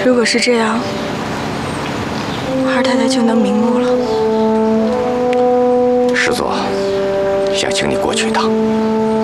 如果是这样，二太太就能瞑目了。 师祖，想请你过去一趟。